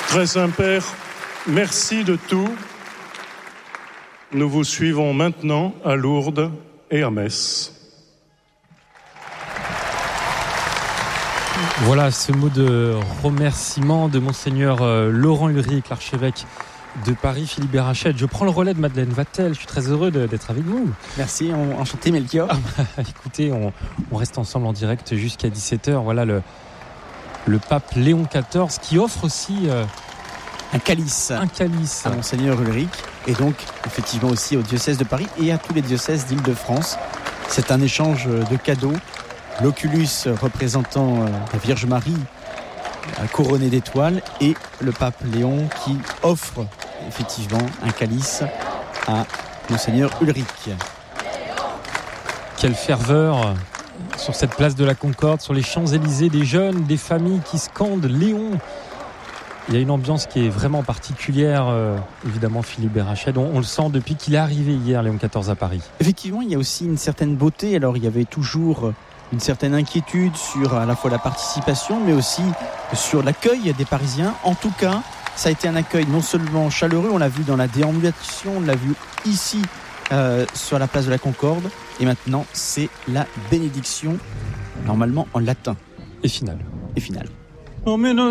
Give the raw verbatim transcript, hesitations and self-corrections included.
Très Saint-Père, merci de tout. Nous vous suivons maintenant à Lourdes et à Metz. Voilà ce mot de remerciement de Monseigneur Laurent Ulrich, l'archevêque de Paris, Philippe Berachette. Je prends le relais de Madeleine Vatel. Je suis très heureux de, d'être avec vous. Merci, on, enchanté Melchior. Ah bah, écoutez, on, on reste ensemble en direct jusqu'à dix-sept heures. Voilà le, le pape Léon quatorze qui offre aussi euh, un calice, un calice à Monseigneur Ulrich et donc effectivement aussi au diocèse de Paris et à tous les diocèses d'Île-de-France. C'est un échange de cadeaux. L'oculus représentant la Vierge Marie couronnée d'étoiles et le pape Léon qui offre effectivement un calice à Monseigneur Ulrich. Quelle ferveur sur cette place de la Concorde, sur les Champs-Élysées, des jeunes, des familles qui scandent Léon. Il y a une ambiance qui est vraiment particulière, euh, évidemment Philippe Berachette. On, on le sent depuis qu'il est arrivé hier, Léon quatorze à Paris. Effectivement, il y a aussi une certaine beauté. Alors il y avait toujours une certaine inquiétude sur à la fois la participation, mais aussi sur l'accueil des Parisiens. En tout cas, ça a été un accueil non seulement chaleureux, on l'a vu dans la déambulation, on l'a vu ici euh, sur la place de la Concorde, et maintenant c'est la bénédiction, normalement en latin. Et finale. Et finale.